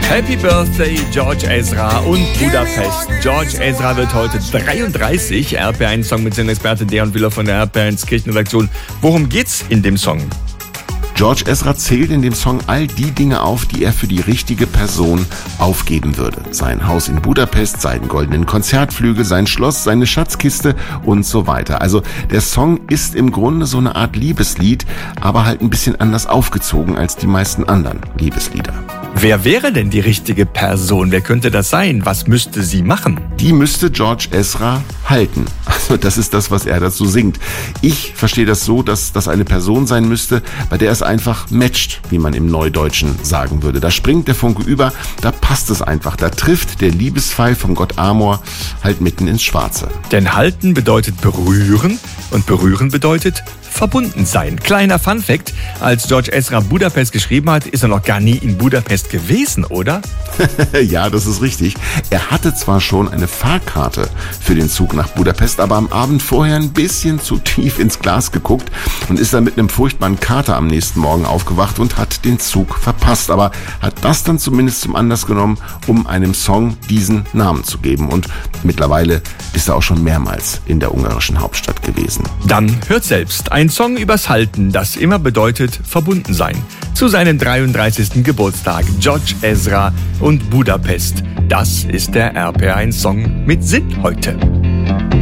Happy Birthday, George Ezra und Budapest. George Ezra wird heute 33. RPR1 Song mit Singexperte Deon Willer von der RPR1 Kirchenredaktion. Worum geht's in dem Song? George Ezra zählt in dem Song all die Dinge auf, die er für die richtige Person aufgeben würde. Sein Haus in Budapest, seinen goldenen Konzertflügel, sein Schloss, seine Schatzkiste und so weiter. Also der Song ist im Grunde so eine Art Liebeslied, aber halt ein bisschen anders aufgezogen als die meisten anderen Liebeslieder. Wer wäre denn die richtige Person? Wer könnte das sein? Was müsste sie machen? Die müsste George Ezra halten. Also das ist das, was er dazu singt. Ich verstehe das so, dass das eine Person sein müsste, bei der es einfach matcht, wie man im Neudeutschen sagen würde. Da springt der Funke über, da passt es einfach. Da trifft der Liebespfeil vom Gott Amor halt mitten ins Schwarze. Denn halten bedeutet berühren und berühren bedeutet verbunden sein. Kleiner Funfact: Als George Ezra Budapest geschrieben hat, ist er noch gar nie in Budapest gewesen, oder? Ja, das ist richtig. Er hatte zwar schon eine Fahrkarte für den Zug nach Budapest, aber am Abend vorher ein bisschen zu tief ins Glas geguckt und ist dann mit einem furchtbaren Kater am nächsten Morgen aufgewacht und hat den Zug verpasst. Aber hat das dann zumindest zum Anlass genommen, um einem Song diesen Namen zu geben. Und mittlerweile ist er auch schon mehrmals in der ungarischen Hauptstadt gewesen. Dann hört selbst. Ein Song übers Halten, das immer bedeutet verbunden sein. Zu seinem 33. Geburtstag. George Ezra und Budapest. Das ist der RPR1 Song mit Sinn heute.